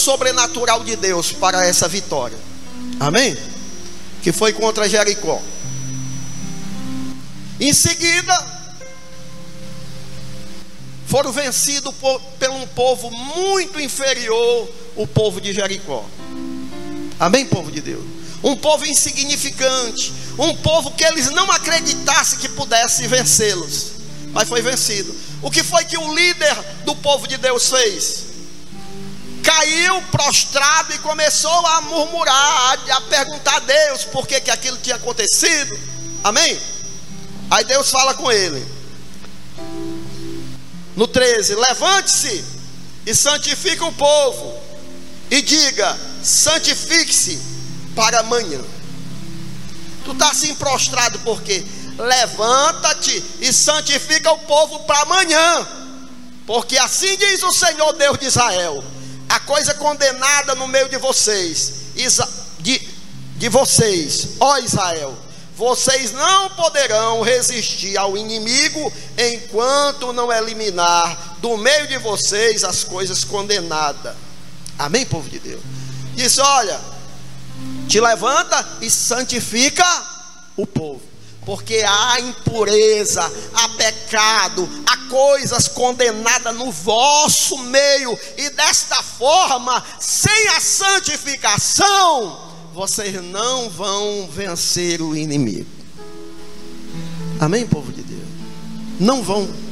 sobrenatural de Deus para essa vitória. Amém? Que foi contra Jericó. Em seguida, foram vencidos por um povo muito inferior, o povo de Jericó. Amém, povo de Deus? Um povo insignificante, um povo que eles não acreditassem que pudesse vencê-los, mas foi vencido. O que foi que o líder do povo de Deus fez? Caiu prostrado e começou a murmurar, a perguntar a Deus por que aquilo tinha acontecido. Amém? Aí Deus fala com ele no 13: levante-se e santifique o povo, e diga: santifique-se para amanhã. Tu está assim prostrado porque levanta-te e santifica o povo para amanhã, porque assim diz o Senhor Deus de Israel: a coisa condenada no meio de vocês, de vocês, ó Israel, vocês não poderão resistir ao inimigo enquanto não eliminar do meio de vocês as coisas condenadas. Amém, povo de Deus? Diz: olha, te levanta e santifica o povo, porque há impureza, há pecado, há coisas condenadas no vosso meio, e desta forma, sem a santificação, vocês não vão vencer o inimigo. Amém, povo de Deus? Não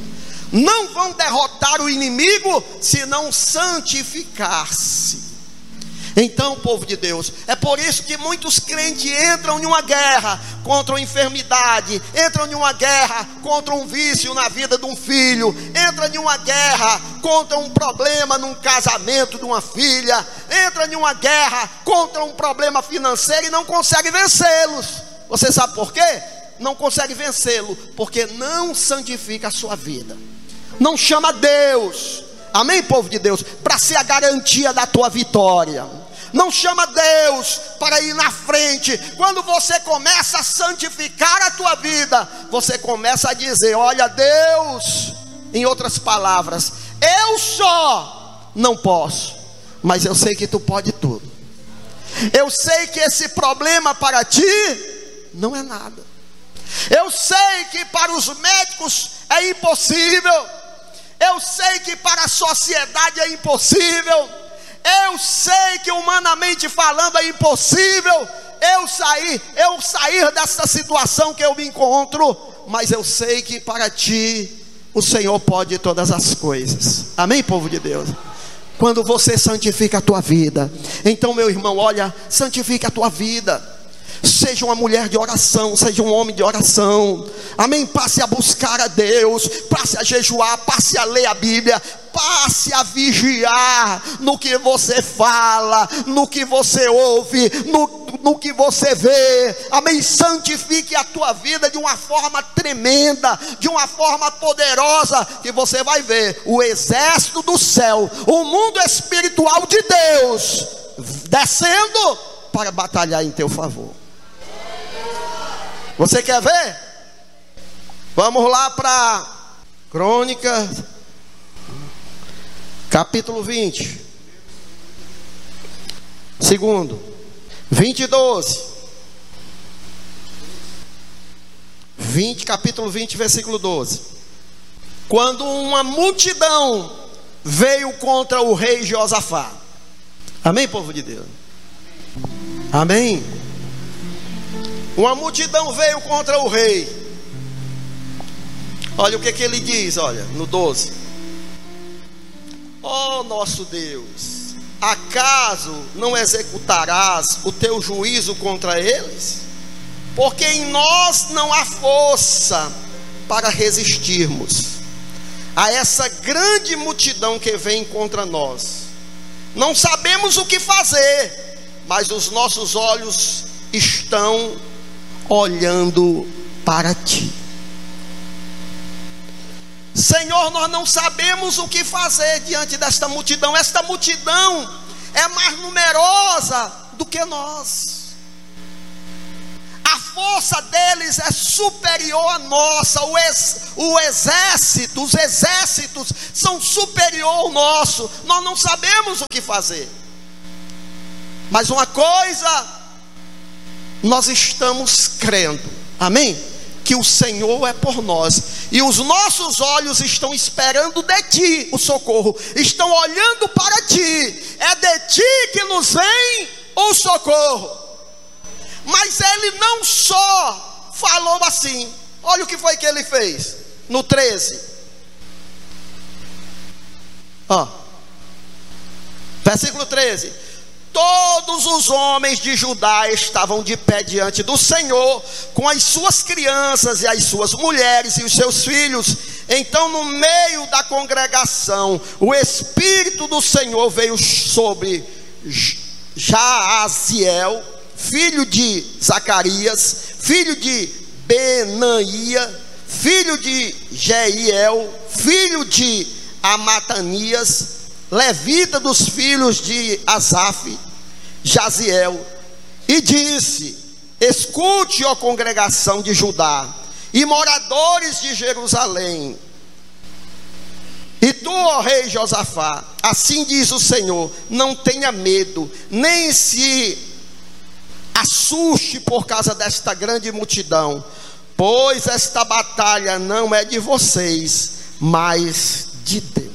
vão derrotar o inimigo se não santificar-se. Então, povo de Deus, é por isso que muitos crentes entram em uma guerra contra a enfermidade, entram em uma guerra contra um vício na vida de um filho, entram em uma guerra contra um problema num casamento de uma filha, entram em uma guerra contra um problema financeiro e não conseguem vencê-los. Você sabe por quê? Não consegue vencê-lo porque não santifica a sua vida, não chama Deus, amém, povo de Deus, para ser a garantia da tua vitória. Não chama Deus para ir na frente. Quando você começa a santificar a tua vida, você começa a dizer: olha, Deus, em outras palavras, eu só não posso, mas eu sei que tu pode tudo. Eu sei que esse problema para ti não é nada. Eu sei que para os médicos é impossível. Eu sei que para a sociedade é impossível. Eu sei que humanamente falando é impossível eu sair dessa situação que eu me encontro, mas eu sei que para ti o Senhor pode todas as coisas. Amém, povo de Deus? Quando você santifica a tua vida, então, meu irmão, olha, santifique a tua vida. Seja uma mulher de oração, seja um homem de oração, amém? Passe a buscar a Deus, passe a jejuar, passe a ler a Bíblia, passe a vigiar no que você fala, no que você ouve, no que você vê, amém? Santifique a tua vida de uma forma tremenda, de uma forma poderosa, que você vai ver o exército do céu, o mundo espiritual de Deus descendo para batalhar em teu favor. Você quer ver? Vamos lá para Crônicas, capítulo 20, segundo, 20 e 12. 20, capítulo 20, versículo 12. Quando uma multidão veio contra o rei Josafá. Amém, povo de Deus? Amém? Uma multidão veio contra o rei. Olha o que ele diz, olha, no 12. Ó nosso Deus, acaso não executarás o teu juízo contra eles? Porque em nós não há força para resistirmos a essa grande multidão que vem contra nós. Não sabemos o que fazer, mas os nossos olhos estão olhando para ti. Senhor, nós não sabemos o que fazer diante desta multidão. Esta multidão é mais numerosa do que nós. A força deles é superior à nossa. Os exércitos são superior ao nosso. Nós não sabemos o que fazer. Mas uma coisa nós estamos crendo, amém? Que o Senhor é por nós, e os nossos olhos estão esperando de ti o socorro, estão olhando para ti, é de ti que nos vem o socorro. Mas ele não só falou assim, olha o que foi que ele fez, no 13, versículo 13: todos os homens de Judá estavam de pé diante do Senhor, com as suas crianças e as suas mulheres e os seus filhos. Então, no meio da congregação, o Espírito do Senhor veio sobre Jaaziel, filho de Zacarias, filho de Benaia, filho de Jeiel, filho de Amatanias, levita dos filhos de Asaf, Jaziel, e disse: escute, ó congregação de Judá e moradores de Jerusalém, e tu, ó rei Josafá, assim diz o Senhor: não tenha medo, nem se assuste por causa desta grande multidão, pois esta batalha não é de vocês, mas de Deus.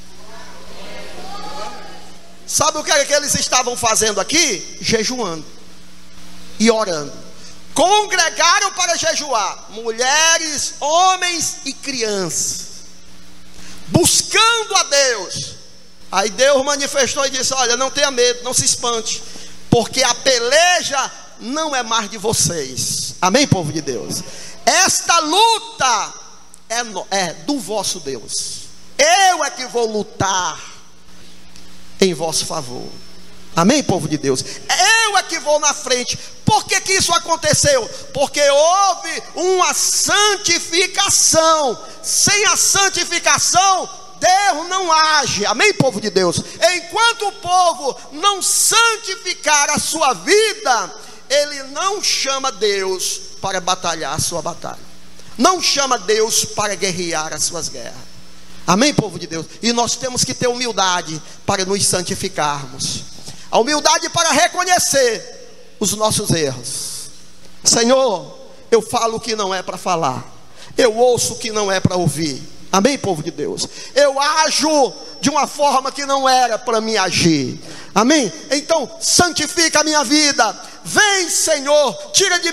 Sabe o que é que eles estavam fazendo aqui? Jejuando e orando. Congregaram para jejuar, mulheres, homens e crianças, buscando a Deus. Aí Deus manifestou e disse: olha, não tenha medo, não se espante, porque a peleja não é mais de vocês. Amém, povo de Deus? Esta luta é do vosso Deus. Eu é que vou lutar em vosso favor. Amém, povo de Deus? Eu é que vou na frente. Por que que isso aconteceu? Porque houve uma santificação. Sem a santificação, Deus não age. Amém, povo de Deus? Enquanto o povo não santificar a sua vida, ele não chama Deus para batalhar a sua batalha, não chama Deus para guerrear as suas guerras. Amém, povo de Deus? E nós temos que ter humildade para nos santificarmos, a humildade para reconhecer os nossos erros. Senhor, eu falo o que não é para falar, eu ouço o que não é para ouvir. Amém, povo de Deus? Eu ajo de uma forma que não era para me agir. Amém? Então santifica a minha vida. Vem, Senhor, tira de